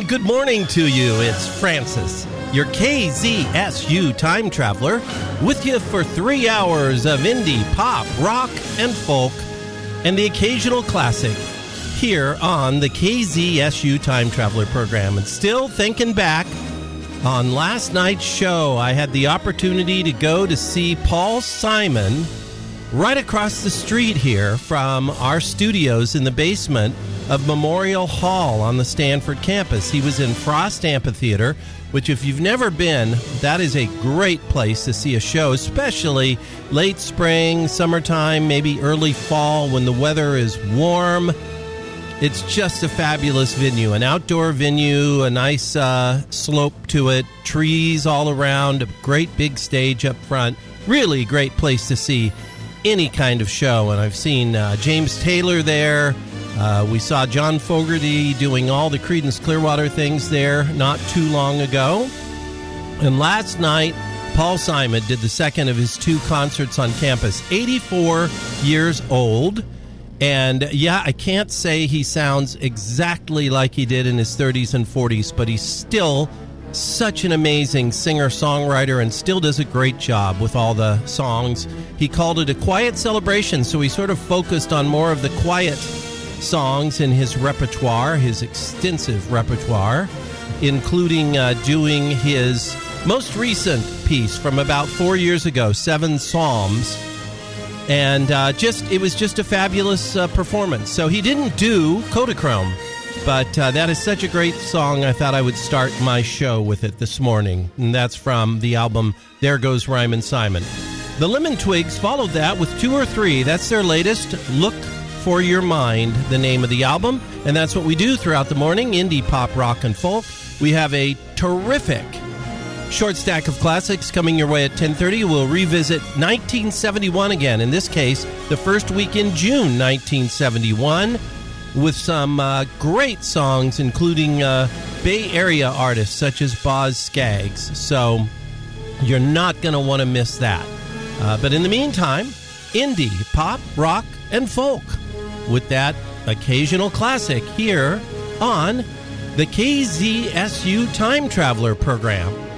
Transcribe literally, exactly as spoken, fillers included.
And good morning to you. It's Francis, your K Z S U time traveler, with you for three hours of indie, pop, rock, and folk, and the occasional classic here on the K Z S U time traveler program. And still thinking back on last night's show, I had the opportunity to go to see Paul Simon right across the street here from our studios in the basement of Memorial Hall on the Stanford campus. He was in Frost Amphitheater, which if you've never been, that is a great place to see a show, especially late spring, summertime, maybe early fall when the weather is warm. It's just a fabulous venue, an outdoor venue, a nice uh, slope to it, trees all around, a great big stage up front. Really great place to see any kind of show. And I've seen uh, James Taylor there. Uh, we saw John Fogerty doing all the Creedence Clearwater things there not too long ago. And last night, Paul Simon did the second of his two concerts on campus, eighty-four years old. And yeah, I can't say he sounds exactly like he did in his thirties and forties, but he's still such an amazing singer-songwriter and still does a great job with all the songs. He called it a quiet celebration, so he sort of focused on more of the quiet songs in his repertoire, his extensive repertoire, including uh, doing his most recent piece from about four years ago, Seven Psalms. And uh, just it was just a fabulous uh, performance. So he didn't do Kodachrome, but uh, that is such a great song, I thought I would start my show with it this morning. And that's from the album There Goes Ryman Simon. The Lemon Twigs followed that with Two or Three. That's their latest, Look for Your Mind, the name of the album. And that's what we do throughout the morning, indie, pop, rock, and folk. We have a terrific short stack of classics coming your way at ten thirty. We'll revisit nineteen seventy-one again, in this case, the first week in June nineteen seventy-one, with some uh, great songs, including uh, Bay Area artists such as Boz Scaggs. So you're not going to want to miss that. Uh, but in the meantime, indie, pop, rock, and folk, with that occasional classic here on the K Z S U Time Traveler program.